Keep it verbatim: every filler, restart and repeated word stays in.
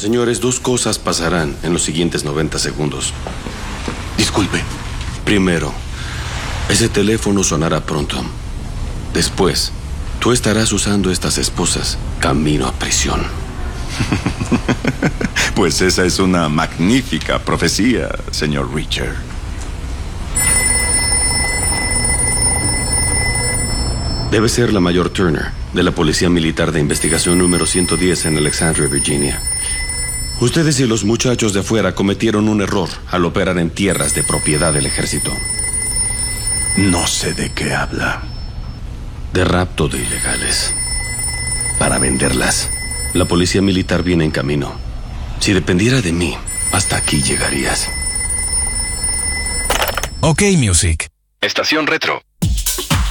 Señores, dos cosas pasarán en los siguientes noventa segundos. Disculpe. Primero, ese teléfono sonará pronto. Después, tú estarás usando estas esposas camino a prisión. Pues esa es una magnífica profecía, señor Reacher. Debe ser la mayor Turner, de la Policía Militar de Investigación número ciento diez en Alexandria, Virginia. Ustedes y los muchachos de afuera cometieron un error al operar en tierras de propiedad del ejército. No sé de qué habla. De rapto de ilegales. Para venderlas. La Policía Militar viene en camino. Si dependiera de mí, hasta aquí llegarías. OK Music. Estación Retro.